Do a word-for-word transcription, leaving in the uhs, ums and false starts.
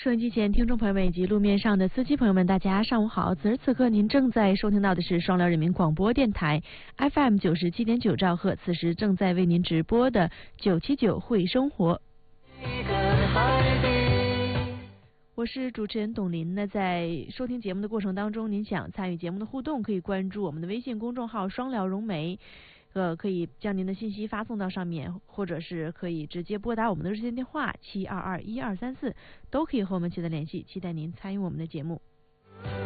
收音机前听众朋友们以及路面上的司机朋友们，大家上午好！此时此刻您正在收听到的是双辽人民广播电台 F M 九十七点九兆赫，此时正在为您直播的九七九会生活。我是主持人董林。那在收听节目的过程当中，您想参与节目的互动，可以关注我们的微信公众号双辽融媒，呃，可以将您的信息发送到上面，或者是可以直接拨打我们的热线电话七二二一二三四，都可以和我们取得联系。期待您参与我们的节目。